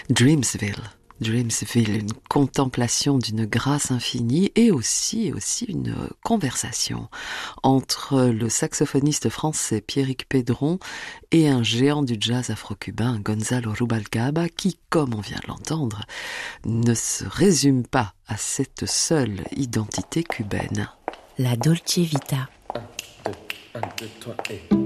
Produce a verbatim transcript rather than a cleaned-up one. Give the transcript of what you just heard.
Dreamsville. Dreamsville, une contemplation d'une grâce infinie et aussi, aussi une conversation entre le saxophoniste français Pierrick Pedron et un géant du jazz afro-cubain Gonzalo Rubalcaba qui, comme on vient de l'entendre, ne se résume pas à cette seule identité cubaine. La Dolce Vita. un, deux, un, deux, trois et...